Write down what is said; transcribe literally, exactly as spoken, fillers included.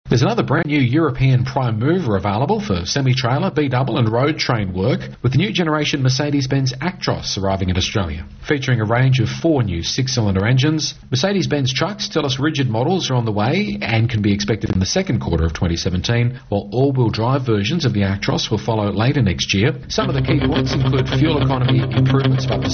There's another brand new European prime mover available for semi-trailer, B-double and road train work, with the new generation Mercedes-Benz Actros arriving in Australia. Featuring a range of four new six-cylinder engines, Mercedes-Benz trucks tell us rigid models are on the way and can be expected in the second quarter of twenty seventeen, while all-wheel drive versions of the Actros will follow later next year. Some of the key points include fuel economy improvements of up to